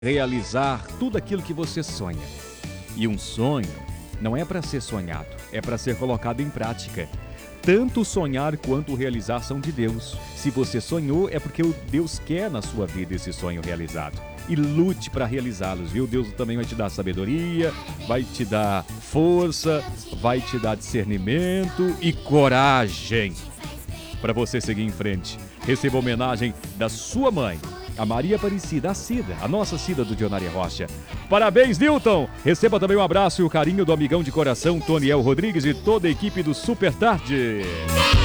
realizar tudo aquilo que você sonha. E um sonho não é para ser sonhado, é para ser colocado em prática. Tanto sonhar quanto realizar são de Deus. Se você sonhou, é porque Deus quer na sua vida esse sonho realizado. E lute para realizá-los, viu? Deus também vai te dar sabedoria, vai te dar força, vai te dar discernimento e coragem para você seguir em frente. Receba a homenagem da sua mãe, a Maria Aparecida, a Cida, a nossa Cida do Dionária Rocha. Parabéns, Nilton! Receba também um abraço e o carinho do amigão de coração, Toniel Rodrigues e toda a equipe do Super Tarde.